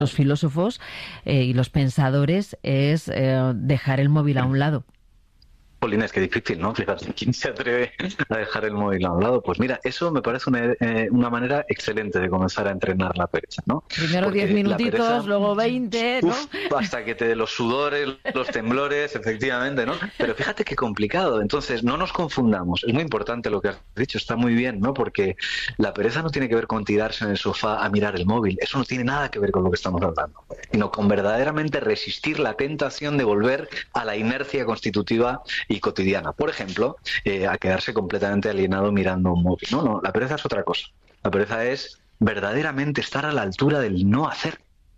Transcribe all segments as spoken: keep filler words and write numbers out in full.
los filósofos eh, y los pensadores es eh, dejar el móvil a un lado. Polines, qué difícil, ¿no? Fíjate, ¿quién se atreve a dejar el móvil a un lado? Pues mira, eso me parece una, eh, una manera excelente de comenzar a entrenar la pereza, ¿no? Primero diez minutitos, pereza, luego veinte, ¿no? Uf, hasta que te dé los sudores, los temblores, efectivamente, ¿no? Pero fíjate qué complicado. Entonces, no nos confundamos. Es muy importante lo que has dicho, está muy bien, ¿no? Porque la pereza no tiene que ver con tirarse en el sofá a mirar el móvil. Eso no tiene nada que ver con lo que estamos hablando, sino con verdaderamente resistir la tentación de volver a la inercia constitutiva y cotidiana. Por ejemplo, eh, a quedarse completamente alienado mirando un móvil. No, no, la pereza es otra cosa. La pereza es verdaderamente estar a la altura del no hacer.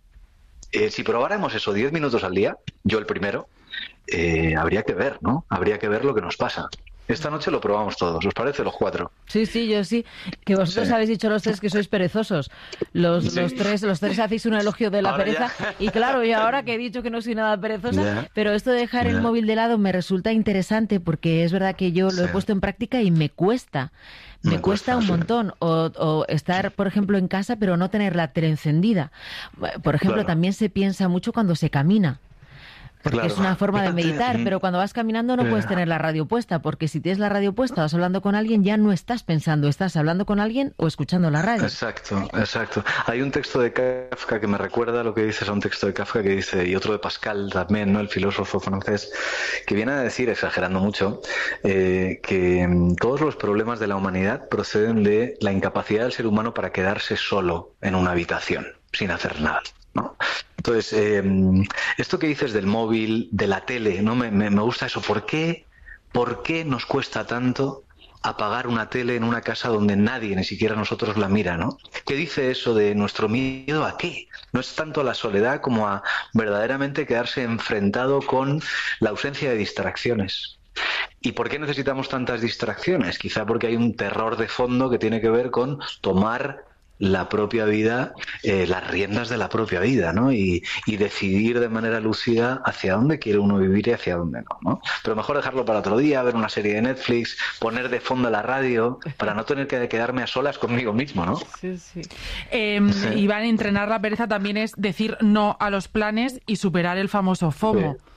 Eh, si probáramos eso diez minutos al día, yo el primero, eh, habría que ver, ¿no? Habría que ver lo que nos pasa. Esta noche lo probamos todos, ¿os parece? Los cuatro. Sí, sí, yo sí. Que vosotros sí. habéis dicho los tres que sois perezosos. Los, sí. los tres los tres hacéis un elogio de la ahora pereza. Ya. Y claro, y ahora que he dicho que no soy nada perezosa, ya. pero esto de dejar ya. el móvil de lado me resulta interesante porque es verdad que yo lo sí. he puesto en práctica y me cuesta. Me, me cuesta, cuesta un sí. montón. O, o estar, por ejemplo, en casa, pero no tener la tele encendida. Por ejemplo, claro. también se piensa mucho cuando se camina. Porque claro. es una forma de meditar, pero cuando vas caminando no puedes tener la radio puesta, porque si tienes la radio puesta, vas hablando con alguien, ya no estás pensando, estás hablando con alguien o escuchando la radio. Exacto, exacto. Hay un texto de Kafka que me recuerda lo que dices a un texto de Kafka que dice, y otro de Pascal también, ¿no? El filósofo francés, que viene a decir, exagerando mucho, eh, que todos los problemas de la humanidad proceden de la incapacidad del ser humano para quedarse solo en una habitación, sin hacer nada, ¿no? Entonces, eh, esto que dices del móvil, de la tele, no me, me, me gusta eso. ¿Por qué, ¿Por qué nos cuesta tanto apagar una tele en una casa donde nadie, ni siquiera nosotros, la mira, ¿no? ¿Qué dice eso de nuestro miedo a qué? No es tanto a la soledad como a verdaderamente quedarse enfrentado con la ausencia de distracciones. ¿Y por qué necesitamos tantas distracciones? Quizá porque hay un terror de fondo que tiene que ver con tomar la propia vida, eh, las riendas de la propia vida, ¿no? Y, y decidir de manera lúcida hacia dónde quiere uno vivir y hacia dónde no, ¿no? Pero mejor dejarlo para otro día, ver una serie de Netflix, poner de fondo la radio, para no tener que quedarme a solas conmigo mismo, ¿no? Sí, sí. Eh, sí. Iván, entrenar la pereza también es decir no a los planes y superar el famoso FOMO. Sí.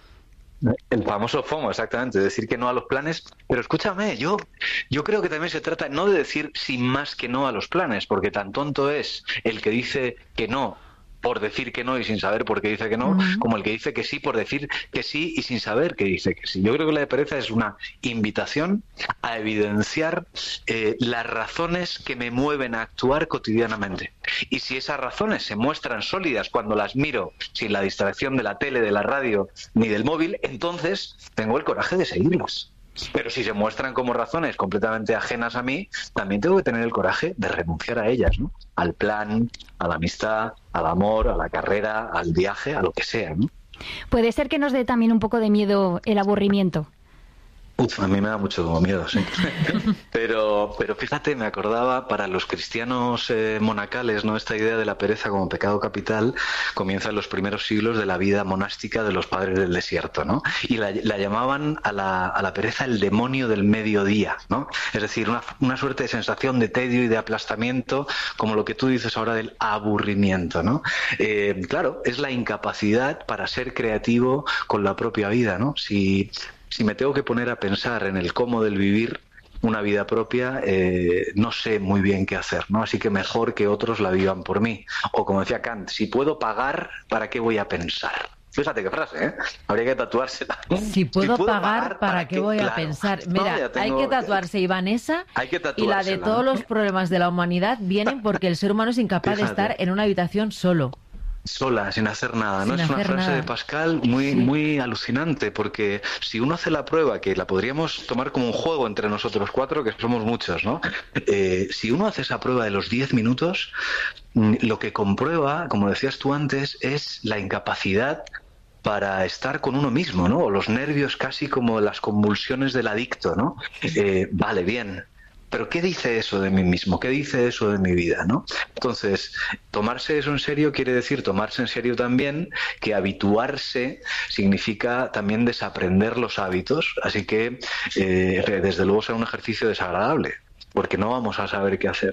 El famoso FOMO, exactamente, decir que no a los planes. Pero escúchame, yo, yo creo que también se trata no de decir sin más que no a los planes, porque tan tonto es el que dice que no por decir que no y sin saber por qué dice que no, uh-huh. como el que dice que sí por decir que sí y sin saber que dice que sí. Yo creo que la pereza es una invitación a evidenciar eh, las razones que me mueven a actuar cotidianamente. Y si esas razones se muestran sólidas cuando las miro sin la distracción de la tele, de la radio ni del móvil, entonces tengo el coraje de seguirlas. Pero si se muestran como razones completamente ajenas a mí, también tengo que tener el coraje de renunciar a ellas, ¿no? Al plan, a la amistad, al amor, a la carrera, al viaje, a lo que sea, ¿no? Puede ser que nos dé también un poco de miedo el aburrimiento. Uf, a mí me da mucho miedo, sí. Pero, pero fíjate, me acordaba, para los cristianos eh, monacales, ¿no? Esta idea de la pereza como pecado capital comienza en los primeros siglos de la vida monástica de los padres del desierto, ¿no? Y la, la llamaban a la, a la pereza el demonio del mediodía, ¿no? Es decir, una, una suerte de sensación de tedio y de aplastamiento, como lo que tú dices ahora del aburrimiento, ¿no? Eh, claro, es la incapacidad para ser creativo con la propia vida, ¿no? Si... Si me tengo que poner a pensar en el cómo del vivir una vida propia, eh, no sé muy bien qué hacer, ¿no? Así que mejor que otros la vivan por mí. O como decía Kant, si puedo pagar, ¿para qué voy a pensar? Fíjate qué frase, ¿eh? Habría que tatuársela. Si puedo, si puedo pagar, pagar, ¿para, ¿para qué voy claro. a pensar? Mira, no, tengo... hay que tatuarse Ivanesa y la de todos los problemas de la humanidad vienen porque el ser humano es incapaz Fíjate. de estar en una habitación solo. Sola, sin hacer nada, ¿no? Sin es una frase nada. de Pascal muy, sí. muy alucinante, porque si uno hace la prueba, que la podríamos tomar como un juego entre nosotros cuatro, que somos muchos, ¿no? Eh, si uno hace esa prueba de los diez minutos, lo que comprueba, como decías tú antes, es la incapacidad para estar con uno mismo, ¿no? O los nervios casi como las convulsiones del adicto, ¿no? Eh, vale, bien. Pero ¿qué dice eso de mí mismo? ¿Qué dice eso de mi vida, ¿no? Entonces, tomarse eso en serio quiere decir tomarse en serio también que habituarse significa también desaprender los hábitos. Así que, eh, desde luego, será un ejercicio desagradable, porque no vamos a saber qué hacer.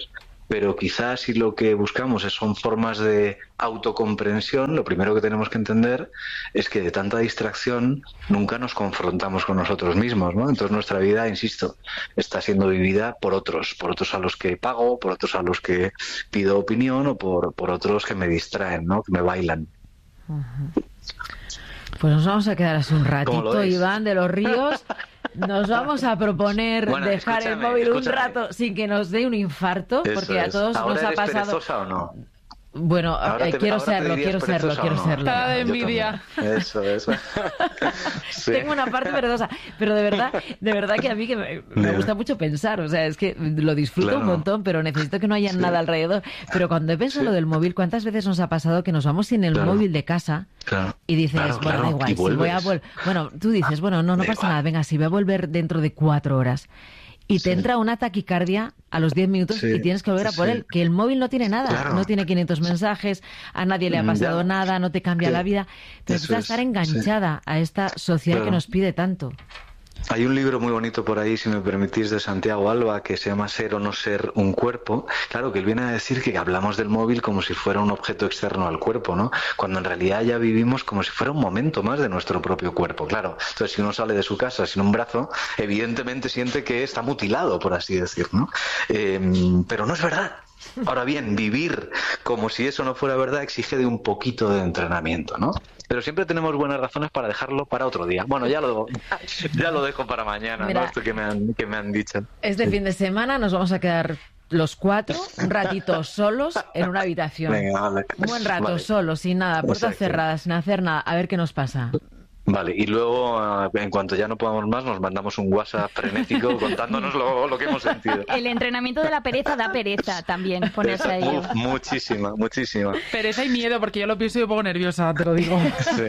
pero quizás si lo que buscamos son formas de autocomprensión, lo primero que tenemos que entender es que de tanta distracción nunca nos confrontamos con nosotros mismos, ¿no? Entonces nuestra vida, insisto, está siendo vivida por otros, por otros a los que pago, por otros a los que pido opinión o por, por otros que me distraen, ¿no? Que me bailan. Uh-huh. Pues nos vamos a quedar así un ratito, Iván de los Ríos. Nos vamos a proponer bueno, dejar el móvil escúchame. un rato sin que nos dé un infarto, Eso porque es. a todos ¿Ahora nos ha pasado. ¿Perezosa o no? Bueno, eh, te, quiero serlo, quiero serlo, quiero no? serlo. Está de envidia. Eso, eso. Sí. Tengo una parte perezosa, pero de verdad, de verdad que a mí que me, me gusta mucho pensar, o sea, es que lo disfruto claro. un montón, pero necesito que no haya sí. nada alrededor. Pero cuando he pensado sí. lo del móvil, ¿cuántas veces nos ha pasado que nos vamos sin el claro. móvil de casa claro. y dices, claro, bueno, claro. da igual, si voy a vol- bueno, tú dices, bueno, no, no pasa igual. nada, venga, si voy a volver dentro de cuatro horas. Y te sí. entra una taquicardia a los diez minutos sí. y tienes que volver a por sí. él. Que el móvil no tiene nada, claro. no tiene quinientos mensajes, a nadie le ha pasado ya. nada, no te cambia ¿Qué? la vida. Pero necesitas estar enganchada sí. a esta sociedad claro. que nos pide tanto. Hay un libro muy bonito por ahí, si me permitís, de Santiago Alba, que se llama Ser o no ser un cuerpo. Claro, que él viene a decir que hablamos del móvil como si fuera un objeto externo al cuerpo, ¿no? Cuando en realidad ya vivimos como si fuera un momento más de nuestro propio cuerpo, claro. Entonces, si uno sale de su casa sin un brazo, evidentemente siente que está mutilado, por así decir, ¿no? Eh, pero no es verdad. Ahora bien, vivir como si eso no fuera verdad exige de un poquito de entrenamiento, ¿no? Pero siempre tenemos buenas razones para dejarlo para otro día. Bueno, ya lo ya lo dejo para mañana, Mira, ¿no? Esto que me han, que me han dicho. Este sí. fin de semana nos vamos a quedar los cuatro un ratito solos en una habitación. Venga, vale. Un buen rato, vale. solos, sin nada, puertas cerradas, sin hacer nada, a ver qué nos pasa. Vale, y luego, en cuanto ya no podamos más, nos mandamos un WhatsApp frenético contándonos lo, lo que hemos sentido. El entrenamiento de la pereza da pereza también, ponerse a ello. Uf, muchísima, muchísima. Pereza y miedo, porque yo lo pienso y me pongo nerviosa, te lo digo. Sí.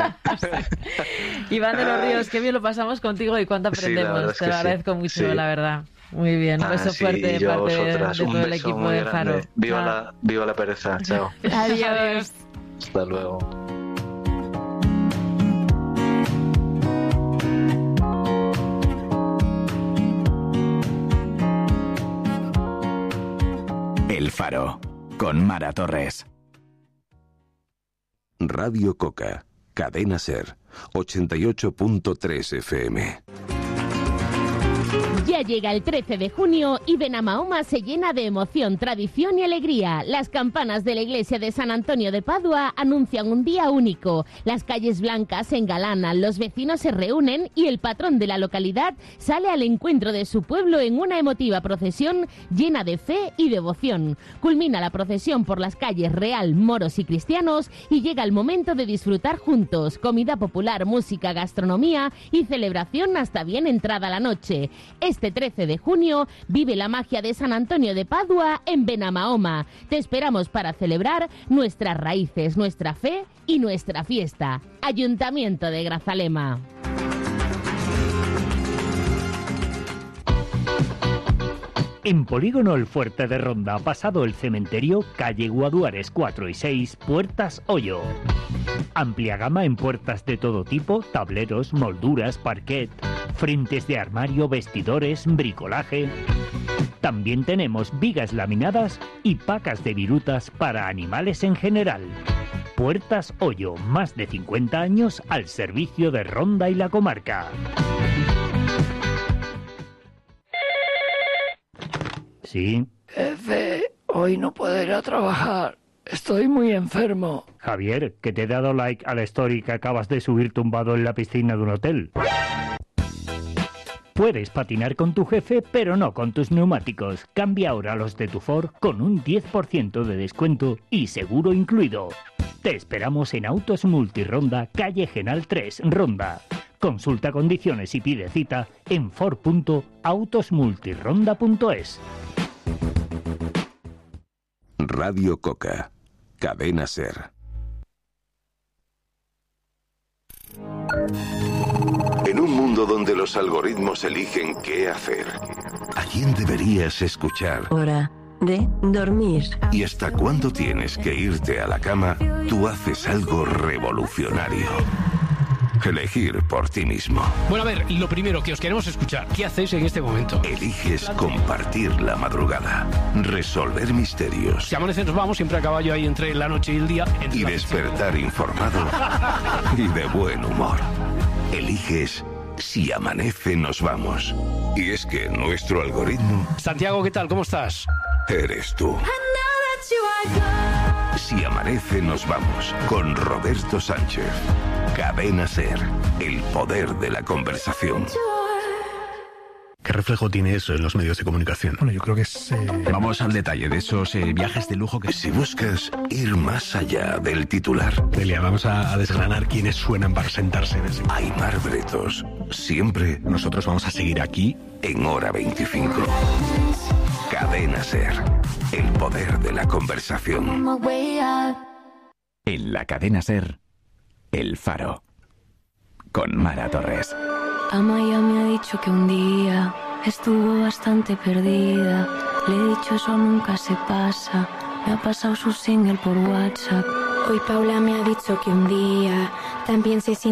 Sí. Iván de los Ríos, qué bien lo pasamos contigo y cuánto aprendemos. Sí, te lo agradezco sí. mucho, sí. la verdad. Muy bien, un ah, beso sí, fuerte de parte de, de todo el equipo de Faro. Viva la, viva la pereza, chao. Adiós. Hasta luego. El Faro, con Mara Torres. Radio Coca, Cadena Ser, ochenta y ocho punto tres F M. Ya llega el trece de junio y Benamahoma se llena de emoción, tradición y alegría. Las campanas de la iglesia de San Antonio de Padua anuncian un día único. Las calles blancas se engalanan, los vecinos se reúnen y el patrón de la localidad sale al encuentro de su pueblo en una emotiva procesión llena de fe y devoción. Culmina la procesión por las calles Real, moros y cristianos y llega el momento de disfrutar juntos. Comida popular, música, gastronomía y celebración hasta bien entrada la noche. Este trece de junio vive la magia de San Antonio de Padua en Benamahoma. Te esperamos para celebrar nuestras raíces, nuestra fe y nuestra fiesta. Ayuntamiento de Grazalema. En Polígono El Fuerte de Ronda, pasado el cementerio, calle Guaduares cuatro y seis, Puertas Hoyo. Amplia gama en puertas de todo tipo, tableros, molduras, parquet, frentes de armario, vestidores, bricolaje. También tenemos vigas laminadas y pacas de virutas para animales en general. Puertas Hoyo, más de cincuenta años al servicio de Ronda y la comarca. ¿Sí? Jefe, hoy no puedo ir a trabajar. Estoy muy enfermo. Javier, que te he dado like a la story que acabas de subir tumbado en la piscina de un hotel. Puedes patinar con tu jefe, pero no con tus neumáticos. Cambia ahora los de tu Ford con un diez por ciento de descuento y seguro incluido. Te esperamos en Autos Multironda, calle Genal tres, Ronda. Consulta condiciones y pide cita en ford punto autos multironda punto es. Radio Coca, Cadena Ser. En un mundo donde los algoritmos eligen qué hacer, ¿a quién deberías escuchar? Hora de dormir. ¿Y hasta cuándo tienes que irte a la cama? Tú haces algo revolucionario. Elegir por ti mismo. Bueno, a ver, lo primero que os queremos escuchar, ¿qué hacéis en este momento? Eliges compartir la madrugada, resolver misterios. Si amanece nos vamos, siempre a caballo ahí entre la noche y el día. Y despertar informado y de buen humor. Eliges si amanece nos vamos. Y es que nuestro algoritmo... Santiago, ¿qué tal? ¿Cómo estás? Eres tú. Si amanece nos vamos, con Roberto Sánchez. Cadena SER, el poder de la conversación. ¿Qué reflejo tiene eso en los medios de comunicación? Bueno, yo creo que es... Eh... Vamos al detalle de esos eh, viajes de lujo que... Si buscas ir más allá del titular... Delia, vamos a, a desgranar quiénes suenan para sentarse en ese... Aymar Bretos, siempre... Nosotros vamos a seguir aquí... En Hora veinticinco. Cadena SER, el poder de la conversación. En la Cadena SER, El Faro, con Mara Torres. Amaya me ha dicho que un día estuvo bastante perdida. Le he dicho eso nunca se pasa. Me ha pasado su single por WhatsApp. Hoy Paula me ha dicho que un día también se sintió